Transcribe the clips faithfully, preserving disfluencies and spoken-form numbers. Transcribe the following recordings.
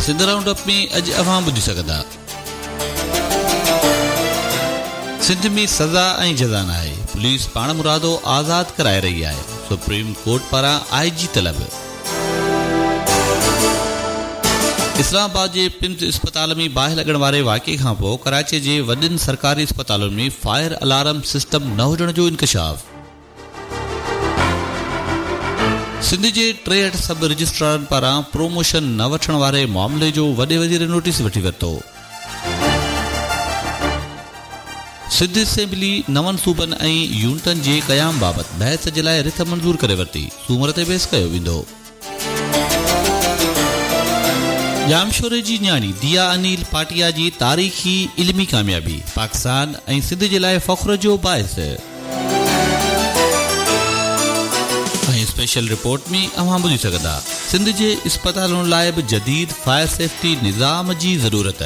Sindh round up में अॼु अवां ॿुधी सघंदा। सिंध में सज़ा ऐं जज़ा न आहे, पुलिस पाण मुरादो आज़ाद कराए रही आहे, सुप्रीम कोर्ट पारां आई जी तलब। इस्लामाबाद जे पिम्स अस्पताल में बाहि लॻण वारे वाक़े खां पोइ कराची जे वॾनि सरकारी अस्पतालुनि में फायर अलार्म सिस्टम न हुजण जो इंकशाफ। सिंध जे टेहठि सब रजिस्ट्रारनि पारां प्रोमोशन न वठण वारे मामले जो वॾे वज़ीर नोटिस वठी वरितो। सिंध असेंबली नवनि सूबनि ऐं यूनिटनि जे क़याम बाबति बहस जे लाइ रिथ मंज़ूर करे वरिती, सूमर ते बहस कयो वेंदो। जामशोरे जी न्याणी दिया अनिल पाटिया जी तारीख़ी इल्मी कामयाबी पाकिस्तान ऐं सिंध जे लाइ फ़ख्र जो बाइस। ऐं स्पेशल रिपोर्ट में अवां ॿुधी सघंदा, सिंध जे अस्पतालुनि लाइ बि जदीद फायर सेफ्टी निज़ाम जी ज़रूरत।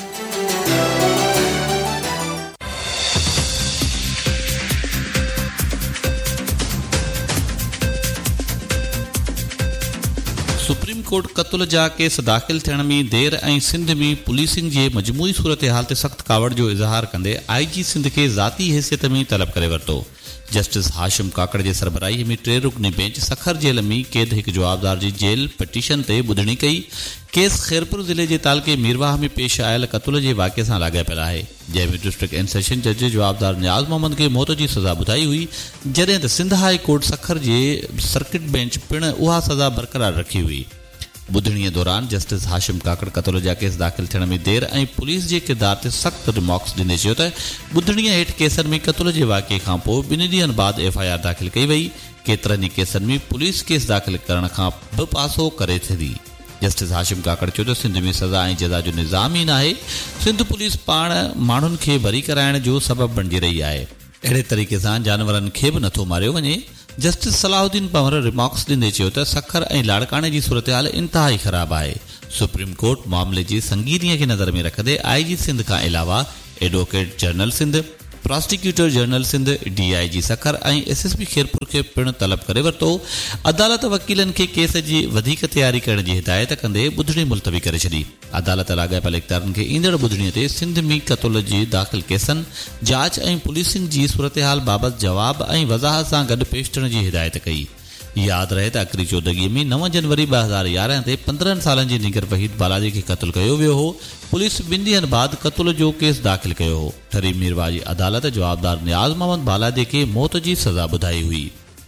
सुप्रीम कोर्ट क़त्ल जा केस दाख़िल थियण में देर ऐं सिंध में पुलिसिंग जे मजमूई सूरत हाल ते सख़्त कावड़ जो इज़हार कंदे आई जी सिंध खे ज़ाती हैसियत में तलब करे वरितो। जस्टिस हाशिम काकड़ जे सरबराही में टे रुकनी बेंच सखर जेल में कैद हिकु जवाबदार जी जेल पिटीशन ते ॿुधणी कई। केस खैरपुर ज़िले जे तालके मीरवाह में पेश आयल क़त्ल जे वाक़े सां लाॻापियल आहे, जंहिं में डिस्ट्रिक्ट एंड सेशन जज जवाबदार नियाज़ मोहम्मद खे मौत जी सज़ा ॿुधाई हुई, जॾहिं त सिंध हाई कोर्ट सखर जे सर्किट बेंच पिणु उहा सज़ा बरक़रार रखी हुई। ॿुधणीअ दौरान जस्टिस हाशिम काकड़ क़त्ल जा केस दाख़िल थियण में देर ऐं पुलिस जे किरदार ते सख़्त रिमार्क्स ॾींदे चयो त ॿुधणीअ हेठि केसनि में क़त्ल जे वाक़े खां पोइ ॿिनि ॾींहंनि बाद एफ आई आर दाख़िल कई वई। केतिरनि ई केसनि में पुलिस केस दाख़िल करण खां बि पासो करे थी। जस्टिस हाशिम काकड़ चयो त सिंध में सज़ा ऐं जज़ा जो निज़ाम ई न आहे, सिंध पुलिस पाण माण्हुनि खे बरी कराइण जो सबबु बणिजी रही आहे, अहिड़े तरीक़े सां जानवरनि खे बि नथो मारियो वञे। जस्टिस सलाहुद्दीन पंवर रिमार्क्स ॾींदे चयो त सखर ऐं लाड़काणे जी सूरत हाल इंतिहाई ख़राब आहे। सुप्रीम कोर्ट मामले जी संगीनीअ खे नज़र में रखंदे आई जी सिंध खां अलावा advocate general Sindh, prosecutor general Sindh, D I जी सखर ऐं एस एस पी खैरपुर खे पिणु तलब करे वरितो। अदालत वकीलनि खे केस जी वधीक तयारी करण जी हिदायत कंदे ॿुधणी मुलतवी करे छॾी। अदालत लाॻापियल इख़्तियारनि खे ईंदड़ ॿुधणीअ ते सिंध में क़त्ल जी दाख़िल केसनि, जांच ऐं पुलिसिंग जी सूरत हाल बाबति जवाब ऐं वज़ाहत सां गॾु पेश थियण जी हिदायत कई। यादि रहे त आख़िरी चौदहगीअ में नव जनवरी ॿ हज़ार यारहं ते पंद्रहनि सालनि जे निगर वहीद बालाजी खे क़त्ल कयो वियो हो। पुलिस ॿिनि ॾींहंनि बाद क़त्ल जो केस दाख़िल कयो हो। ठरी मीरवा जी अदालत जवाबदार नियाज़ मोहम्मद बालाजी खे मौत जी सज़ा ॿुधाई हुई।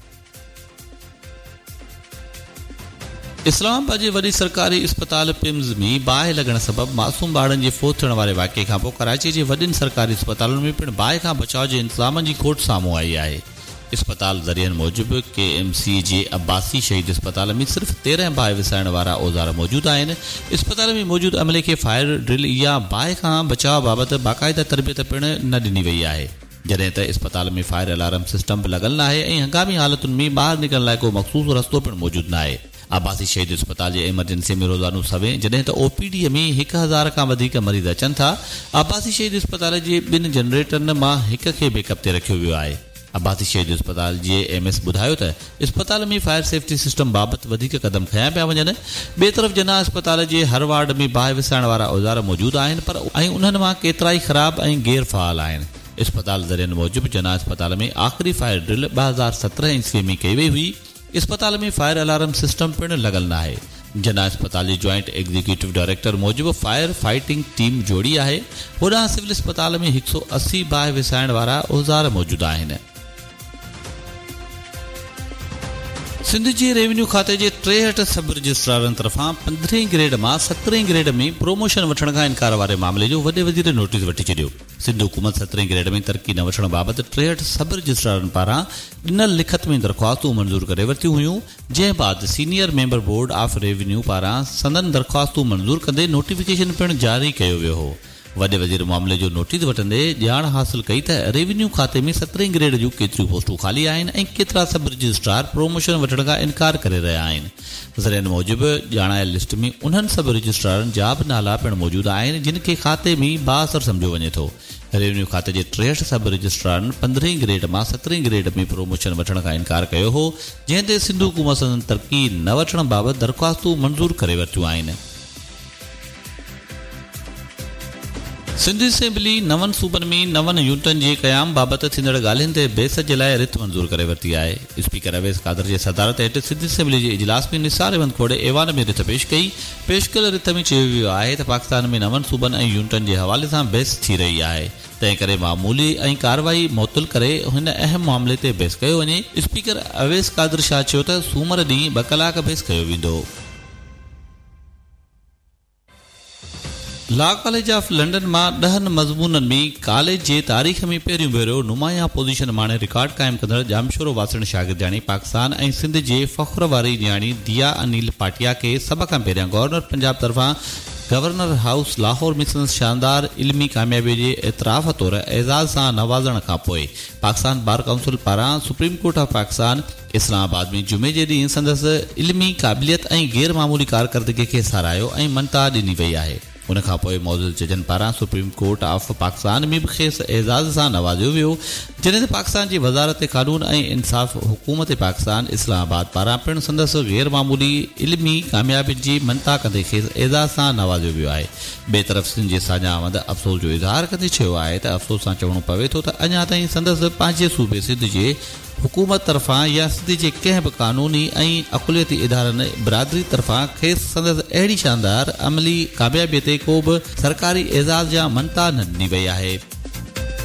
इस्लामाबाद जे वॾी सरकारी अस्पताल पिम्स में बाहि लॻण सबबि मासूम ॿारनि जे फोत थियण वारे वाक़े खां पोइ कराची जे वॾनि सरकारी अस्पतालुनि में पिणु बाहि खां बचाव जे इंतज़ामनि जी खोट साम्हूं आई आहे। अस्पताल ज़रियनि मूजिबि के एम सी जे अब्बासी शहीद अस्पताल में सिर्फ़ तेरहं बाहि विसाइण वारा औज़ार मौजूदु आहिनि। अस्पताल में मौजूदु अमले खे फायर ड्रिल या बाहि खां बचाव बाबति बाक़ाइदा तरबियत पिणु न ॾिनी वई आहे, जॾहिं त अस्पताल में फायर अलार्म सिस्टम बि लॻल न आहे ऐं हंगामी हालतुनि में ॿाहिरि निकिरण लाइ को मख़सूस रस्तो पिणु मौजूदु न आहे। अब्बासी शहीद अस्पताल जे एमरजेंसी में रोज़ानो सवें जॾहिं त ओ पी डी में हिकु हज़ार खां वधीक मरीज़ अचनि था। अब्बासी शहीद अस्पताल जे ॿिनि जनरेटरनि मां हिक खे बेकअप ते रखियो वियो आहे। अब्बासी शहीद अस्पताल जे एम एस ॿुधायो त अस्पताल में फायर सेफ्टी सिस्टम बाबति वधीक क़दम खयां पिया वञनि। ॿिए तरफ़ जना अस्पताल जे हर वार्ड में बाहि विसाइण वारा औज़ार मौजूदु आहिनि, पर ऐं उन्हनि मां केतिरा ई ख़राब ऐं गैर फ़ाल आहिनि। अस्पताल ज़रियनि मूजिबि जना अस्पताल में आख़िरी फायर ड्रिल ॿ हज़ार सत्रहं ईस्वी में कई वई हुई। अस्पताल में फायर अलार्म सिस्टम पिणु लॻल न आहे। जना अस्पताल जे जॉइंट एग्जीक्यूटिव डायरेक्टर मूजिबि फायर फाइटिंग टीम जोड़ी आहे। होॾां सिविल अस्पताल में हिकु सौ असी बाहि विसाइण वारा औज़ार मौजूदु आहिनि। सिंध जे रेवेन्यू खाते जे टेहठि सब रजिस्ट्रारनि तरफ़ां पंद्रहीं ग्रेड मां सत्रहीं ग्रेड में प्रोमोशन वठण खां इनकार वारे मामले जो वॾे वज़ीर नोटिस वठी छॾियो। सिंध हुकूमत सत्रहीं ग्रेड में तरक़ी न वठण बाबति टेहठि सब रजिस्ट्रारनि पारां ॾिनल लिखत में दरख़्वास्तूं मंज़ूर करे वरितियूं हुयूं, जंहिं बाद senior member board of revenue पारां संदन दरख़्वास्तूं मंज़ूर कंदे नोटिफिकेशन पिणु जारी कयो वियो हो। वॾे वज़ीर मामले जो नोटिस वठंदे ॼाण हासिल कई त रेवेन्यू खाते में सत्रहीं ग्रेड जूं केतिरियूं पोस्टूं ख़ाली आहिनि ऐं केतिरा सब रजिस्ट्रार प्रोमोशन वठण खां इनकार करे रहिया आहिनि। ज़रियनि मूजिबि ॼाणायल लिस्ट में उन्हनि सब रजिस्ट्रारनि जा बि नाला पिणु मौजूदु आहिनि जिन खे खाते में बाअसर सम्झो वञे थो। रेवेन्यू खाते जे टेहठि सब रजिस्ट्रारनि पंद्रहीं ग्रेड मां सत्रहीं ग्रेड में प्रोमोशन वठण खां इनकार कयो हो, जंहिं ते सिंध हुकूमत तरक़ी न वठण बाबति दरख़्वास्तूं मंज़ूर करे वरितियूं आहिनि। सिंध असेंबली नवनि सूबनि में नवनि यूनिटनि जे क़याम बाबति थींदड़ ॻाल्हियुनि ते बहस जे लाइ रिथ मंज़ूर करे वरिती आहे। स्पीकर अवैस कादर जे सदारत हेठि सिंध असेंबली जे इजलास में निसार अहमद खोड़े ऐवान में रिथ पेश कई। पेश कयल रिथ में चयो वियो आहे त पाकिस्तान में नवनि सूबनि ऐं यूनिटनि जे हवाले सां बहस थी रही आहे, तंहिं करे मामूली ऐं कार्रवाई मुअतल करे हिन अहम मामले ते बहस कयो वञे। स्पीकर अवैस कादर शाह चयो त सूमर ॾींहुं ॿ कलाक बहस कयो वेंदो। लॉ कॉलेज ऑफ लंडन मां ॾहनि मज़मूननि में कॉलेज जे तारीख़ में पहिरियों भेरो नुमाया पोज़ीशन माणे रिकॉर्ड क़ाइमु कंदड़ जामशोरो वासण शागिर्दियाणी पाकिस्तान ऐं सिंध जे फ़ख्र वारी न्याणी दिया अनिल पाटिया खे सभ खां पहिरियां गवर्नर पंजाब तरफ़ां गवर्नर हाउस लाहौर में संदसि शानदार इल्मी कामयाबी जे एतिराफ़ तौर एज़ाज़ सां नवाज़ण खां पोइ पाकिस्तान बार काउंसिल पारां supreme court of Pakistan Islamabad में जुमे जे ॾींहुं संदसि इल्मी क़ाबिलियत ऐं गैर मामूली कारकर्दगी खे साराहियो ऐं मनता ॾिनी वई आहे। उन खां पोइ मौजूद जजनि पारां सुप्रीम कोर्ट ऑफ पाकिस्तान में बि खेसि एज़ाज़ सां नवाज़ियो वियो, जॾहिं त पाकिस्तान जी वज़ारत कानून ऐं इंसाफ़ हुकूमत पाकिस्तान इस्लामाबाद पारां पिणु संदसि गैर मामूली इल्मी कामयाबियुनि जी मनता कंदे खेसि एज़ाज़ सां नवाज़ियो वियो आहे। ॿिए तरफ़ सिंध जे साॼा अहमद अफ़सोस जो इज़हार कंदे चयो आहे त अफ़सोस सां चवणो पवे थो त अञा ताईं संदसि पंहिंजे सूबे सिंध जे हुकूमत तरफ़ां या सिंध जे कंहिं बि क़ानूनी ऐं अक़लियती इदारनि बिरादरी तरफ़ां खेसि संदसि अहिड़ी शानदार अमली कामयाबीअ ते को बि सरकारी एज़ाज़ या मनता न ॾिनी वई आहे।